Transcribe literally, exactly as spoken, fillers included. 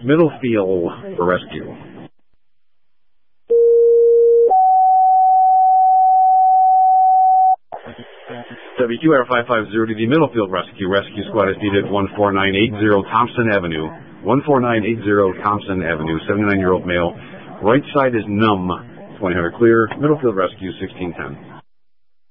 Middlefield for rescue. W Q R five five zero to the Middlefield Rescue. Rescue squad is needed one four nine eight zero Thompson Avenue. one four nine eight zero Thompson Avenue. seventy-nine-year-old male. Right side is numb. twenty hundred clear. Middlefield Rescue sixteen ten.